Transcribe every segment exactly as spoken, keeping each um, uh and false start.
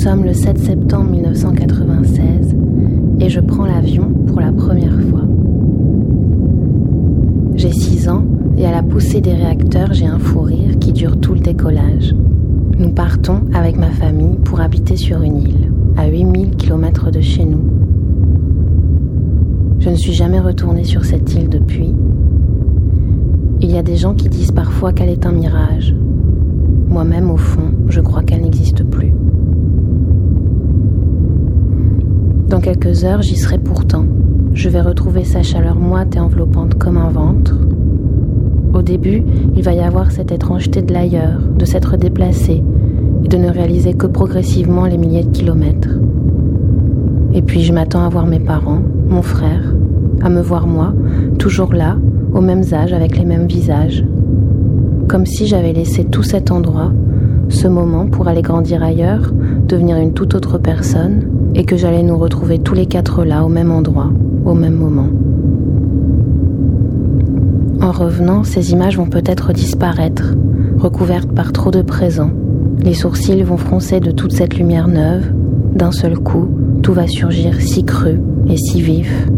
sommes le sept septembre mille neuf cent quatre-vingt-seize et je prends l'avion pour la première fois. J'ai six ans et à la poussée des réacteurs, j'ai un fou rire qui dure tout le décollage. Nous partons avec ma famille pour habiter sur une île, à huit mille kilomètres de chez nous. Je ne suis jamais retournée sur cette île depuis. Il y a des gens qui disent parfois qu'elle est un mirage. Moi-même, au fond, je crois qu'elle n'existe plus. Dans quelques heures, j'y serai pourtant. Je vais retrouver sa chaleur moite et enveloppante comme un ventre. Au début, il va y avoir cette étrangeté de l'ailleurs, de s'être déplacé et de ne réaliser que progressivement les milliers de kilomètres. Et puis je m'attends à voir mes parents, mon frère, à me voir moi, toujours là, aux mêmes âges, avec les mêmes visages. Comme si j'avais laissé tout cet endroit, ce moment pour aller grandir ailleurs, devenir une toute autre personne, et que j'allais nous retrouver tous les quatre là, au même endroit, au même moment. En revenant, ces images vont peut-être disparaître, recouvertes par trop de présent. Les sourcils vont froncer de toute cette lumière neuve. D'un seul coup, tout va surgir si cru et si vif.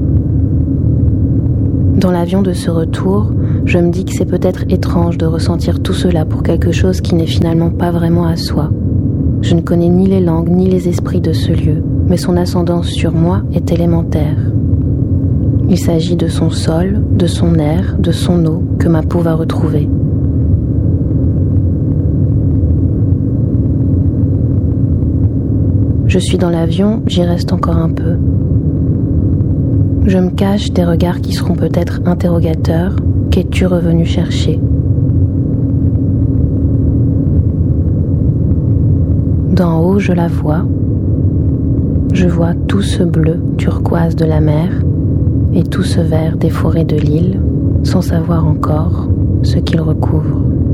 Dans l'avion de ce retour, je me dis que c'est peut-être étrange de ressentir tout cela pour quelque chose qui n'est finalement pas vraiment à soi. Je ne connais ni les langues ni les esprits de ce lieu, mais son ascendance sur moi est élémentaire. Il s'agit de son sol, de son air, de son eau que ma peau va retrouver. Je suis dans l'avion, j'y reste encore un peu. Je me cache des regards qui seront peut-être interrogateurs. Qu'es-tu revenu chercher ? D'en haut, je la vois. Je vois tout ce bleu turquoise de la mer et tout ce vert des forêts de l'île, sans savoir encore ce qu'il recouvre.